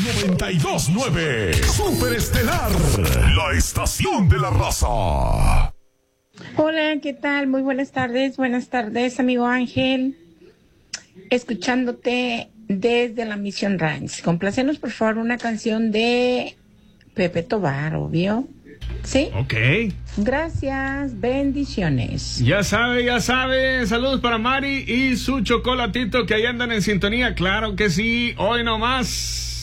92.9 Super Estelar, la estación de la raza. Hola, ¿qué tal? Muy buenas tardes, amigo Ángel. Escuchándote desde la Mission Ranch. Complácenos, por favor, una canción de Pepe Tobar, obvio. ¿Sí? Ok. Gracias, bendiciones. Ya sabe. Saludos para Mari y su chocolatito que ahí andan en sintonía. Claro que sí, hoy nomás.